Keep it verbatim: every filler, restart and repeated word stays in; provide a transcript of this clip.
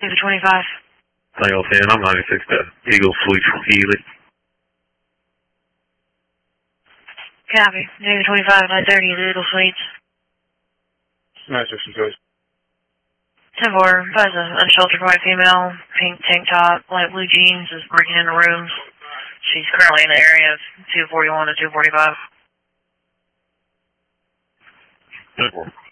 David twenty-five. Tango ten, I'm ninety-six to Eagle Suite Healy. Copy. David twenty-five, nine thirty, the Eagle Suites. ninety-six to Joyce. ten four, has an unsheltered white female, pink tank top, light blue jeans, is breaking into rooms. She's currently in the area of two forty-one to two forty-five. ten four.